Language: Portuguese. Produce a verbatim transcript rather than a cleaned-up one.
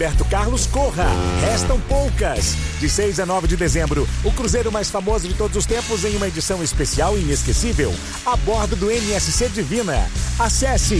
Roberto Carlos, corra! Restam poucas! De seis a nove de dezembro, o cruzeiro mais famoso de todos os tempos em uma edição especial e inesquecível, a bordo do M S C Divina. Acesse